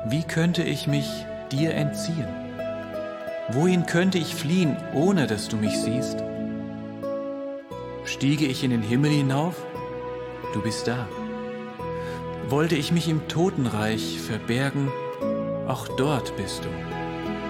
Wie könnte ich mich dir entziehen? Wohin könnte ich fliehen, ohne dass du mich siehst? Stiege ich in den Himmel hinauf? Du bist da. Wollte ich mich im Totenreich verbergen? Auch dort bist du.